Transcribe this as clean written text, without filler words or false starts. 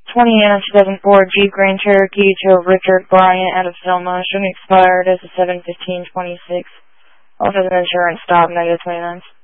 20 and 2004 Jeep Grand Cherokee to Richard Bryant out of Selma. Showing expired as a 7/15/26. Also, the insurance stop, -29.